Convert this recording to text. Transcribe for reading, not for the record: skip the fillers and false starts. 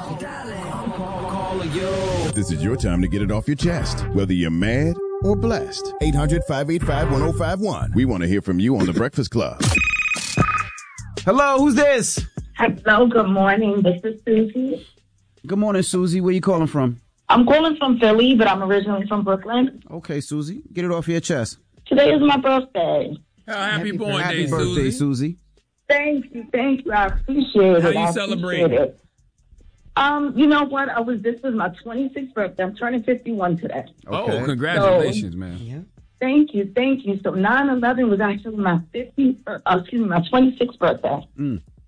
This is your time to get it off your chest, whether you're mad or blessed. 800-585-1051. We want to hear from you on The Breakfast Club. Hello, who's this? Hello, good morning. This is Susie. Good morning, Susie. Where you calling from? I'm calling from Philly, but I'm originally from Brooklyn. Okay, Susie. Get it off your chest. Today is my birthday. Happy birthday, Susie. Thank you. I appreciate it. How you celebrating? You know what? This was my 26th birthday. I'm turning 51 today. Okay. Oh, congratulations, man. Yeah. Thank you. So 9/11 was actually my 26th birthday.